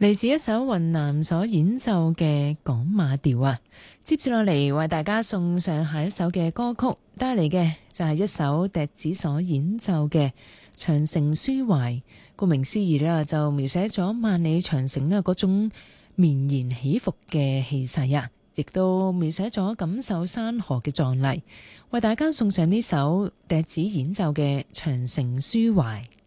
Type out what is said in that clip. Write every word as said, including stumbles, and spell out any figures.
嚟自一首雲南所演奏嘅港馬調啊。接住落嚟為大家送上下一首嘅歌曲，帶嚟嘅就係一首笛子所演奏嘅長城抒懷。顧名思義呢，就描寫咗萬里長城呢嗰種綿延起伏嘅氣勢啊，亦都描寫咗感受山河嘅壯麗。為大家送上呢首笛子演奏嘅長城抒懷。